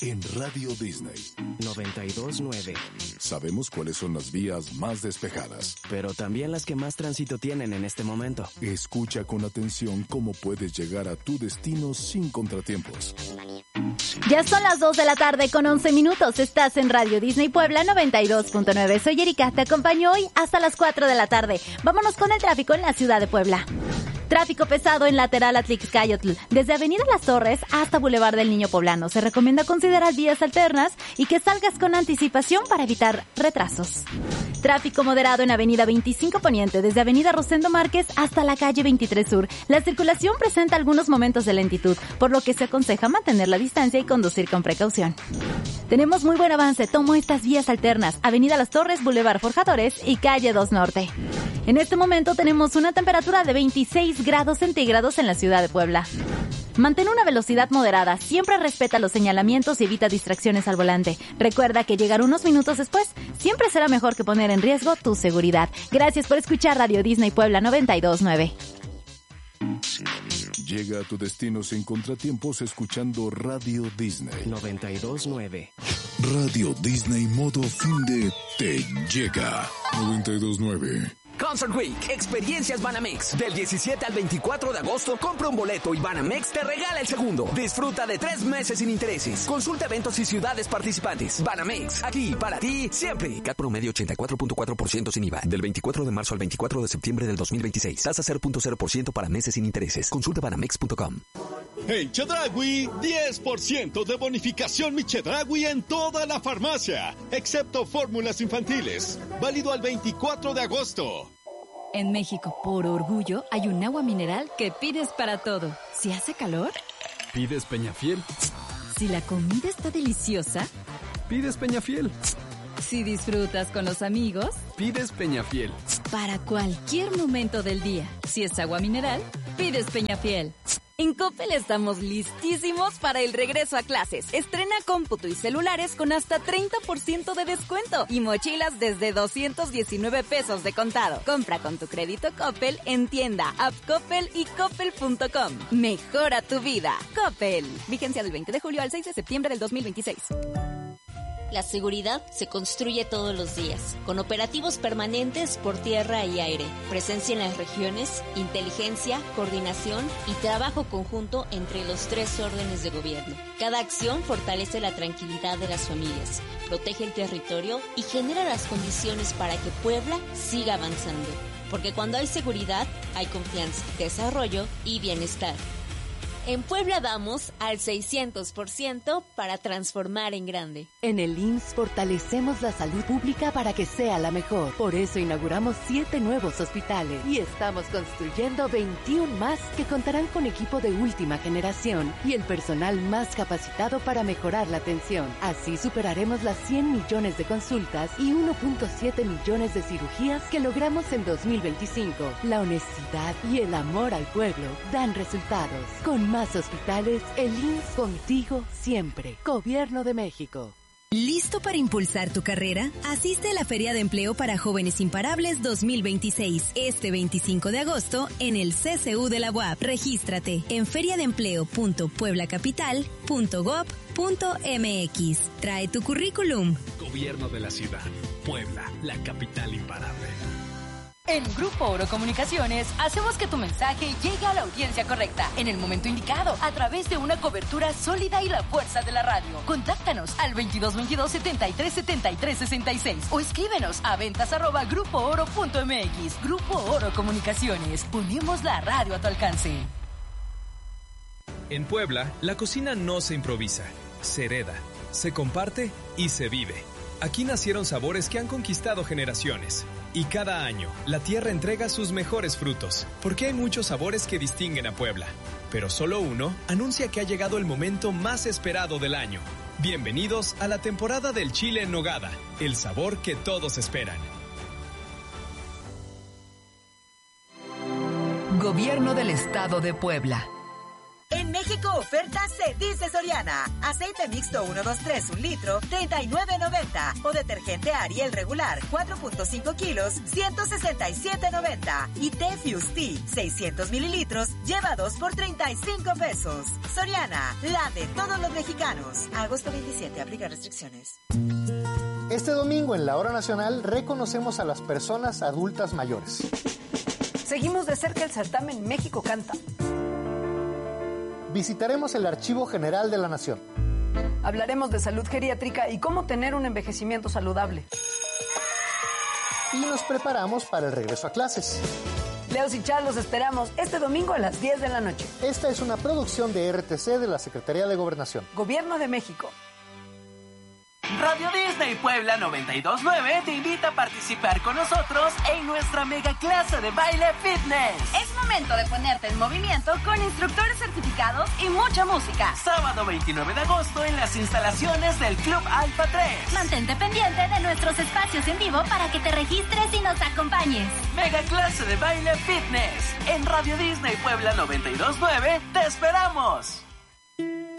En Radio Disney 92.9. Sabemos cuáles son las vías más despejadas, pero también las que más tránsito tienen en este momento. Escucha con atención cómo puedes llegar a tu destino sin contratiempos. Ya son las 2 de la tarde con 11 minutos. Estás en Radio Disney Puebla 92.9. Soy Erika, te acompaño hoy hasta las 4 de la tarde. Vámonos con el tráfico en la ciudad de Puebla. Tráfico pesado en lateral Atlixcáyotl, desde Avenida Las Torres hasta Boulevard del Niño Poblano. Se recomienda considerar vías alternas y que salgas con anticipación para evitar retrasos. Tráfico moderado en Avenida 25 Poniente, desde Avenida Rosendo Márquez hasta la calle 23 Sur. La circulación presenta algunos momentos de lentitud, por lo que se aconseja mantener la distancia y conducir con precaución. Tenemos muy buen avance, tomo estas vías alternas, Avenida Las Torres, Boulevard Forjadores y calle 2 Norte. En este momento tenemos una temperatura de 26 grados centígrados en la ciudad de Puebla. Mantén una velocidad moderada, siempre respeta los señalamientos y evita distracciones al volante. Recuerda que llegar unos minutos después siempre será mejor que poner en riesgo tu seguridad. Gracias por escuchar Radio Disney Puebla 92.9. Llega a tu destino sin contratiempos escuchando Radio Disney 92.9. Radio Disney modo fin de te llega 92.9. Concert Week, experiencias Banamex. Del 17 al 24 de agosto, compra un boleto y Banamex te regala el segundo. Disfruta de 3 meses sin intereses. Consulta eventos y ciudades participantes. Banamex, aquí para ti siempre. CAT promedio 84.4% sin IVA. Del 24 de marzo al 24 de septiembre del 2026. Tasa 0.0% para meses sin intereses. Consulta banamex.com. En Chedraui, 10% de bonificación Mi Chedraui en toda la farmacia, excepto fórmulas infantiles. Válido al 24 de agosto. En México, por orgullo, hay un agua mineral que pides para todo. Si hace calor, pides Peñafiel. Si la comida está deliciosa, pides Peñafiel. Si disfrutas con los amigos, pides Peñafiel. Para cualquier momento del día, si es agua mineral, pides Peñafiel. En Coppel estamos listísimos para el regreso a clases. Estrena cómputo y celulares con hasta 30% de descuento y mochilas desde 219 pesos de contado. Compra con tu crédito Coppel en tienda, app Coppel y coppel.com. Mejora tu vida. Coppel. Vigencia del 20 de julio al 6 de septiembre del 2026. La seguridad se construye todos los días, con operativos permanentes por tierra y aire, presencia en las regiones, inteligencia, coordinación y trabajo conjunto entre los 3 órdenes de gobierno. Cada acción fortalece la tranquilidad de las familias, protege el territorio y genera las condiciones para que Puebla siga avanzando. Porque cuando hay seguridad, hay confianza, desarrollo y bienestar. En Puebla vamos al 600% para transformar en grande. En el IMSS fortalecemos la salud pública para que sea la mejor. Por eso inauguramos 7 nuevos hospitales y estamos construyendo 21 más que contarán con equipo de última generación y el personal más capacitado para mejorar la atención. Así superaremos las 100 millones de consultas y 1.7 millones de cirugías que logramos en 2025. La honestidad y el amor al pueblo dan resultados. Con más hospitales, el IMSS contigo siempre. Gobierno de México. ¿Listo para impulsar tu carrera? Asiste a la Feria de Empleo para Jóvenes Imparables 2026, este 25 de agosto en el CCU de la UAP. Regístrate en feriadeempleo.pueblacapital.gov.mx. Trae tu currículum. Gobierno de la ciudad. Puebla, la capital imparable. En Grupo Oro Comunicaciones hacemos que tu mensaje llegue a la audiencia correcta, en el momento indicado, a través de una cobertura sólida y la fuerza de la radio. Contáctanos al 2222-737366 o escríbenos a ventas@grupooro.mx. Grupo Oro Comunicaciones. Ponemos la radio a tu alcance. En Puebla, la cocina no se improvisa, se hereda, se comparte y se vive. Aquí nacieron sabores que han conquistado generaciones. Y cada año, la tierra entrega sus mejores frutos, porque hay muchos sabores que distinguen a Puebla. Pero solo uno anuncia que ha llegado el momento más esperado del año. Bienvenidos a la temporada del chile en nogada, el sabor que todos esperan. Gobierno del Estado de Puebla. En México, oferta se dice Soriana. Aceite mixto 123 1 litro, $39.90. O detergente Ariel regular, 4.5 kilos, $167.90. Y té Fusti, 600 mililitros, lleva 2 por $35. Soriana, la de todos los mexicanos. Agosto 27, aplica restricciones. Este domingo en la Hora Nacional reconocemos a las personas adultas mayores. Seguimos de cerca el certamen México Canta. Visitaremos el Archivo General de la Nación. Hablaremos de salud geriátrica y cómo tener un envejecimiento saludable. Y nos preparamos para el regreso a clases. Leos y Char los esperamos este domingo a las 10 de la noche. Esta es una producción de RTC de la Secretaría de Gobernación. Gobierno de México. Radio Disney Puebla 92.9 te invita a participar con nosotros en nuestra mega clase de baile fitness. Es momento de ponerte en movimiento con instructores certificados y mucha música. Sábado 29 de agosto en las instalaciones del Club Alfa 3. Mantente pendiente de nuestros espacios en vivo para que te registres y nos acompañes. Mega clase de baile fitness en Radio Disney Puebla 92.9. ¡Te esperamos!